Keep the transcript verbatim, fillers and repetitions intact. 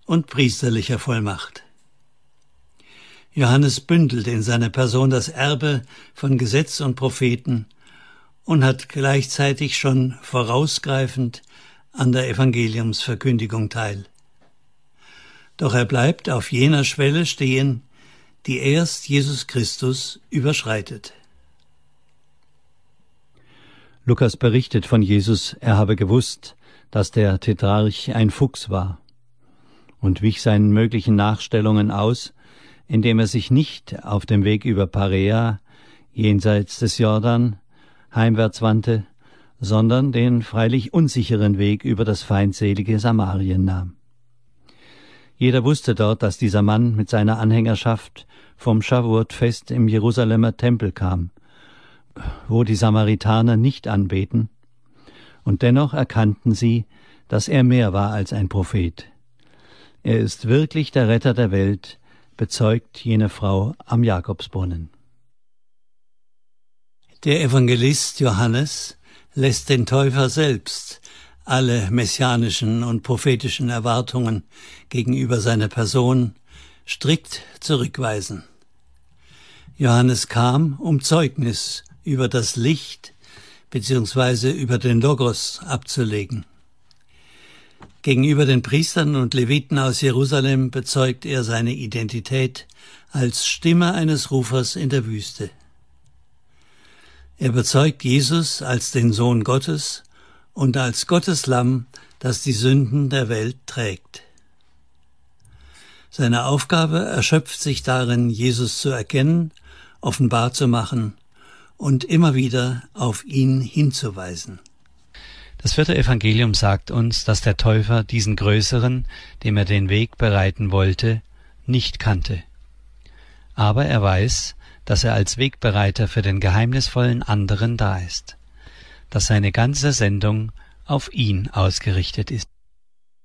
und priesterlicher Vollmacht. Johannes bündelt in seiner Person das Erbe von Gesetz und Propheten und hat gleichzeitig schon vorausgreifend an der Evangeliumsverkündigung teil. Doch er bleibt auf jener Schwelle stehen, die erst Jesus Christus überschreitet. Lukas berichtet von Jesus, er habe gewusst, dass der Tetrarch ein Fuchs war, und wich seinen möglichen Nachstellungen aus, indem er sich nicht auf dem Weg über Parea, jenseits des Jordan, heimwärts wandte, sondern den freilich unsicheren Weg über das feindselige Samarien nahm. Jeder wusste dort, dass dieser Mann mit seiner Anhängerschaft vom Shavuot-Fest im Jerusalemer Tempel kam, wo die Samaritaner nicht anbeten, und dennoch erkannten sie, dass er mehr war als ein Prophet. Er ist wirklich der Retter der Welt, bezeugt jene Frau am Jakobsbrunnen. Der Evangelist Johannes lässt den Täufer selbst alle messianischen und prophetischen Erwartungen gegenüber seiner Person strikt zurückweisen. Johannes kam, um Zeugnis über das Licht bzw. über den Logos abzulegen. Gegenüber den Priestern und Leviten aus Jerusalem bezeugt er seine Identität als Stimme eines Rufers in der Wüste. Er bezeugt Jesus als den Sohn Gottes und als Gottes Lamm, das die Sünden der Welt trägt. Seine Aufgabe erschöpft sich darin, Jesus zu erkennen, offenbar zu machen und immer wieder auf ihn hinzuweisen. Das vierte Evangelium sagt uns, dass der Täufer diesen Größeren, dem er den Weg bereiten wollte, nicht kannte. Aber er weiß, dass er als Wegbereiter für den geheimnisvollen anderen da ist, dass seine ganze Sendung auf ihn ausgerichtet ist.